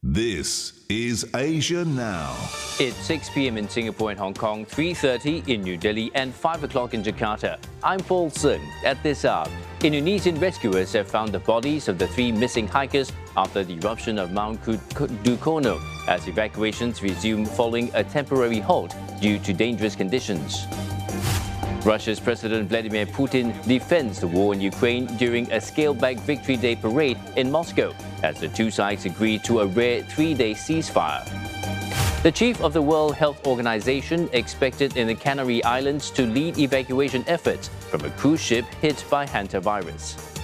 This is Asia Now. It's 6 p.m. in Singapore and Hong Kong, 3:30 in New Delhi and 5 o'clock in Jakarta. I'm Paul Sung. At this hour, Indonesian rescuers have found the bodies of the 3 missing hikers after the eruption of Mount Dukono as evacuations resume following a temporary halt due to dangerous conditions. Russia's President Vladimir Putin defends the war in Ukraine during a scaled-back Victory Day parade in Moscow as the two sides agree to a rare 3-day ceasefire. The chief of the World Health Organization expected in the Canary Islands to lead evacuation efforts from a cruise ship hit by hantavirus.